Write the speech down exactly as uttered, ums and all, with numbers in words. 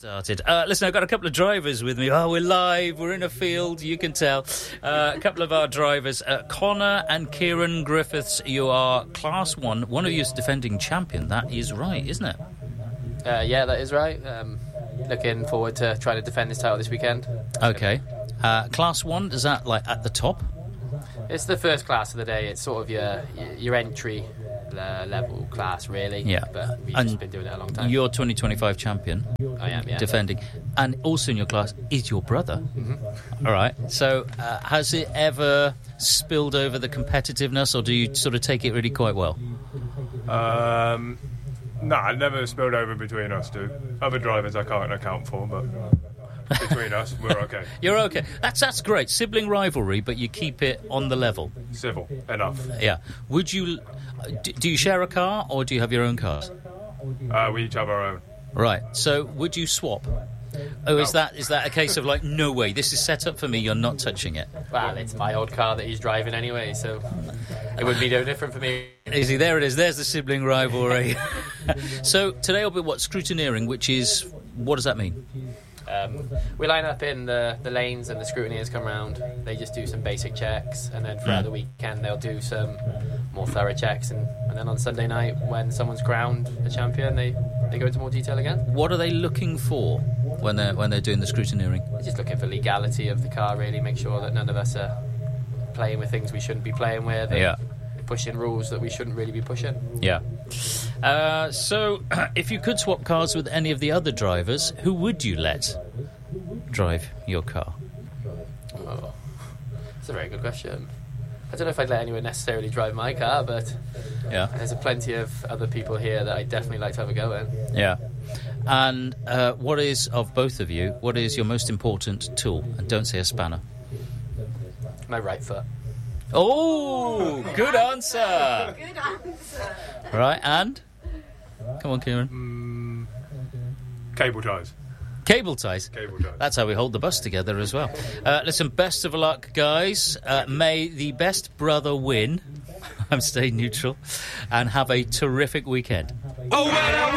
started. Uh, listen, I've got a couple of drivers with me. Oh, we're live. We're in a field. You can tell. Uh, a couple of our drivers, uh, Connor and Kieran Griffiths. You are Class One. One of you is defending champion. That is right, isn't it? Uh, yeah, that is right. Um, looking forward to trying to defend this title this weekend. Okay. Uh, class One, is that like at the top? It's the first class of the day. It's sort of your your entry uh, level class, really. Yeah. But we've And just been doing it a long time. You're twenty twenty-five champion. I am, yeah. Defending. And also in your class is your brother. Mm-hmm. All right. So uh, has it ever spilled over the competitiveness, or do you sort of take it really quite well? Um, nah, it never spilled over between us two. Other drivers I can't account for, but between us, we're okay. You're okay. That's that's great. Sibling rivalry, but you keep it on the level. Civil enough. Yeah. Would you? Do, do you share a car, or do you have your own cars? Uh, we each have our own. Right. So would you swap? Oh, is No. that is that a case of like, no way, this is set up for me, you're not touching it? Well, it's my old car that he's driving anyway, so it would be no different for me. Easy, there it is. There's the sibling rivalry. So today will be what? Scrutineering, which is, what does that mean? Um, we line up in the, the lanes and the scrutineers come round. They just do some basic checks, and then throughout Mm. the weekend they'll do some more thorough checks, and, and then on Sunday night when someone's crowned a champion, they, they go into more detail again. What are they looking for when they're when they're doing the scrutineering? They're just looking for legality of the car, really, make sure that none of us are playing with things we shouldn't be playing with, and Yeah. pushing rules that we shouldn't really be pushing. Yeah. Uh, so, if you could swap cars with any of the other drivers, who would you let drive your car? Oh, that's a very good question. I don't know if I'd let anyone necessarily drive my car, but Yeah. there's a plenty of other people here that I'd definitely like to have a go in. Yeah. And uh, what is, of both of you, what is your most important tool? And don't say a spanner. My right foot. Oh, good answer. Good answer. Right, and? Come on, Kieran. Mm, cable ties. Cable ties. Cable ties. That's how we hold the bus together as well. Uh, listen, best of luck, guys. Uh, may the best brother win. I'm staying neutral. And have a terrific weekend. Oh, well,